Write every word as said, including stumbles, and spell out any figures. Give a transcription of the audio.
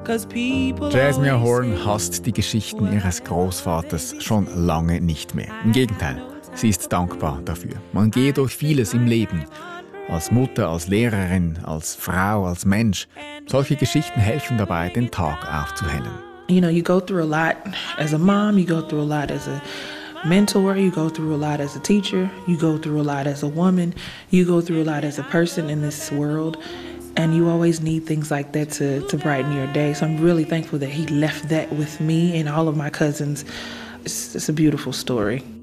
Jasmine Horn hasst die Geschichten ihres Großvaters schon lange nicht mehr. Im Gegenteil, sie ist dankbar dafür. Man gehe durch vieles im Leben. Als Mutter, als Lehrerin, als Frau, als Mensch. Solche Geschichten helfen dabei, den Tag aufzuhellen. You know, you go through a lot as a mom, you go through a lot as a mentor, you go through a lot as a teacher, you go through a lot as a woman, you go through a lot as a person in this world, and you always need things like that to, to brighten your day. So I'm really thankful that he left that with me and all of my cousins. It's, it's a beautiful story.